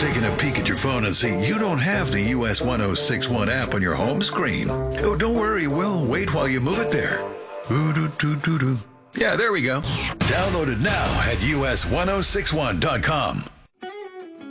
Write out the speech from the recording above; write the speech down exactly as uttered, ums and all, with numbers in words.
taking a peek at your phone and see you don't have the U S one oh six one app on your home screen. Oh, don't worry, we'll wait while you move it there. Ooh-doo-doo-doo-doo. Yeah, there we go. Download it now at U S ten sixty-one dot com.